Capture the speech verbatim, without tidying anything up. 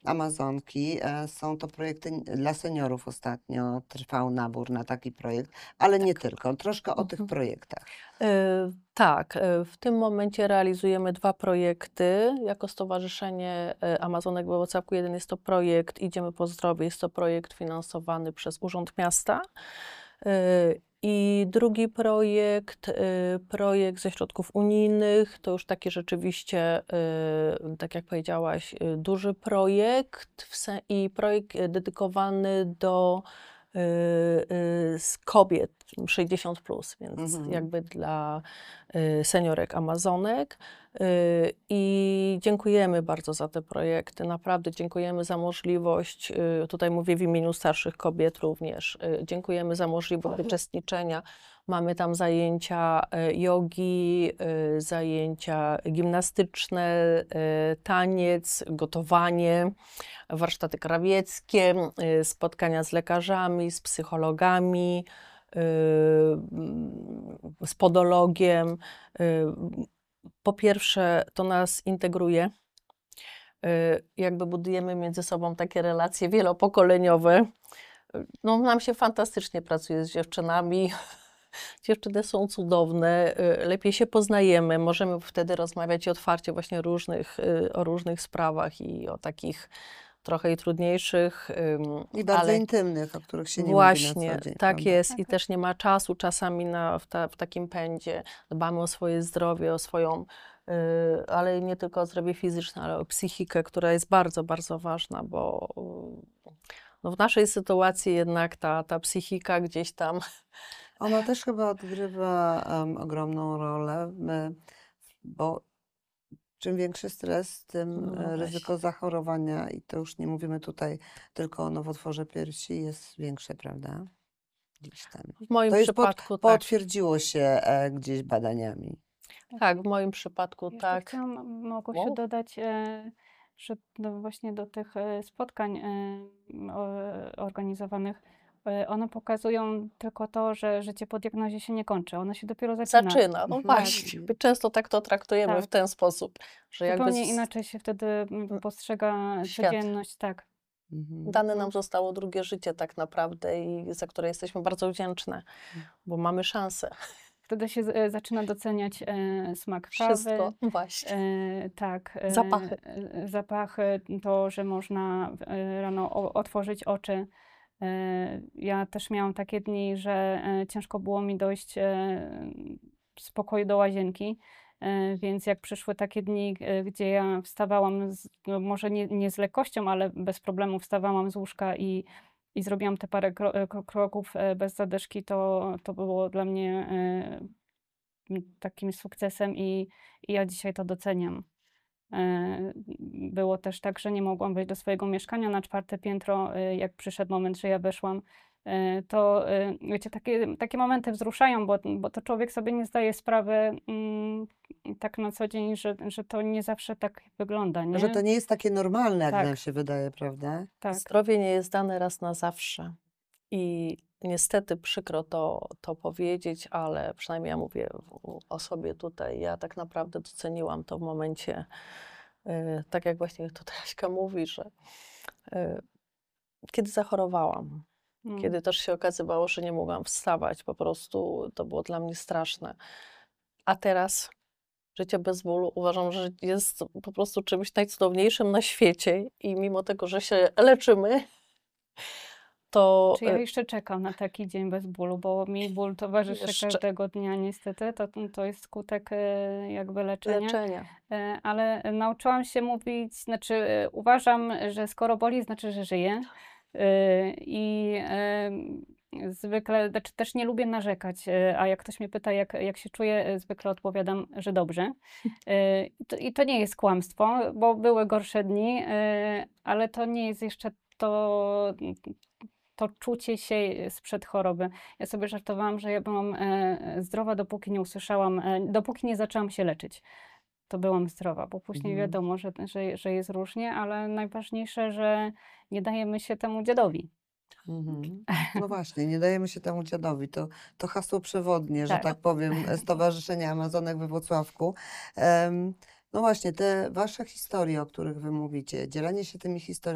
Amazonki. E, Są to projekty dla seniorów ostatnio. Trwał nabór na taki projekt, ale nie tylko. Troszkę o tych Mhm. projektach. E, Tak, e, w tym momencie realizujemy dwa projekty jako Stowarzyszenie e, Amazonek we Włocławku. Jeden jest to projekt Idziemy po zdrowie, jest to projekt finansowany przez Urząd Miasta. E, I drugi projekt, e, projekt ze środków unijnych, to już taki rzeczywiście, e, tak jak powiedziałaś, e, duży projekt w se- i projekt e, dedykowany do y, y, z kobiet sześćdziesiąt plus, więc Mhm. jakby dla y, seniorek Amazonek. Y, I dziękujemy bardzo za te projekty. Naprawdę dziękujemy za możliwość, y, tutaj mówię w imieniu starszych kobiet również, y, dziękujemy za możliwość uczestniczenia. Mamy tam zajęcia y, jogi, y, zajęcia gimnastyczne, y, taniec, gotowanie, warsztaty krawieckie, y, spotkania z lekarzami, z psychologami, y, mm, z podologiem. Y, Po pierwsze, to nas integruje. Y, Jakby budujemy między sobą takie relacje wielopokoleniowe. Y, No, nam się fantastycznie pracuje z dziewczynami. Dziewczyny są cudowne, y, lepiej się poznajemy, możemy wtedy rozmawiać otwarcie właśnie różnych, y, o różnych sprawach i o takich trochę i trudniejszych, ym, I bardzo ale intymnych, o których się nie mówi na co właśnie dzień, tak prawda? jest i też nie ma czasu czasami na, w, ta, w takim pędzie. Dbamy o swoje zdrowie, o swoją, y, ale nie tylko o zdrowie fizyczne, ale o psychikę, która jest bardzo, bardzo ważna, bo y, no w naszej sytuacji jednak ta, ta psychika gdzieś tam. Ona też chyba odgrywa em, ogromną rolę, my, bo czym większy stres, tym No e, właśnie. ryzyko zachorowania, i to już nie mówimy tutaj tylko o nowotworze piersi, jest większe, prawda? Gdzieś tam. W moim To jest pod, przypadku tak. potwierdziło się e, gdzieś badaniami. Tak, w moim przypadku Jeszcze tak. chciałam, Małgosiu, Wow. dodać, e, że do, właśnie do tych e, spotkań e, o- organizowanych, e, one pokazują tylko to, że życie po diagnozie się nie kończy, ono się dopiero zaczyna. Zaczyna, no Mhm. właśnie. My często tak to traktujemy Tak. w ten sposób, że jakby Zupełnie z- inaczej się wtedy mm, postrzega Świat. codzienność, tak. Mhm. dane nam zostało drugie życie tak naprawdę i za które jesteśmy bardzo wdzięczne, bo mamy szansę. Wtedy się z- e, zaczyna doceniać e, smak Wszystko, kawy, no właśnie. e, tak, e, Zapachy. e, zapachy, to, że można e, rano o, otworzyć oczy. E, Ja też miałam takie dni, że e, ciężko było mi dojść e, z pokoju do łazienki, e, więc jak przyszły takie dni, e, gdzie ja wstawałam, z, no może nie, nie z lekkością, ale bez problemu wstawałam z łóżka i, i zrobiłam te parę kro, e, kro- kroków e, bez zadeszki, to, to było dla mnie e, m, takim sukcesem i, i ja dzisiaj to doceniam. E, Było też tak, że nie mogłam wejść do swojego mieszkania na czwarte piętro, e, jak przyszedł moment, że ja weszłam. E, To, e, wiecie, takie, takie momenty wzruszają, bo, bo to człowiek sobie nie zdaje sprawy mm, tak na co dzień, że, że to nie zawsze tak wygląda, nie? Że to nie jest takie normalne, jak Tak. nam się wydaje, prawda? Tak. Zdrowie nie jest dane raz na zawsze. I niestety przykro to, to powiedzieć, ale przynajmniej ja mówię w- o sobie tutaj. Ja tak naprawdę doceniłam to w momencie, y, tak jak właśnie tutaj Aśka mówi, że y, kiedy zachorowałam, Mm. kiedy też się okazywało, że nie mogłam wstawać, po prostu to było dla mnie straszne. A teraz życie bez bólu uważam, że jest po prostu czymś najcudowniejszym na świecie i mimo tego, że się leczymy, to Czy ja y, jeszcze czekam na taki dzień bez bólu, bo mi ból towarzyszy Jeszcze- każdego dnia niestety, to, to jest skutek e, jakby leczenia. leczenia. E, Ale nauczyłam się mówić, znaczy e, uważam, że skoro boli, znaczy, że żyję. E, I e, zwykle, znaczy też nie lubię narzekać, e, a jak ktoś mnie pyta, jak, jak się czuję, e, zwykle odpowiadam, że dobrze. E, I to, I to nie jest kłamstwo, bo były gorsze dni, e, ale to nie jest jeszcze to, to czucie się sprzed choroby. Ja sobie żartowałam, że ja byłam e, zdrowa, dopóki nie usłyszałam, e, dopóki nie zaczęłam się leczyć. To byłam zdrowa, bo później Mhm. wiadomo, że, że, że jest różnie, ale najważniejsze, że nie dajemy się temu dziadowi. Mhm. No właśnie, nie dajemy się temu dziadowi. To, to hasło przewodnie, że Tak. tak powiem, Stowarzyszenia Amazonek we Włocławku. Em, no właśnie, te wasze historie, o których wy mówicie, dzielenie się tymi historiami,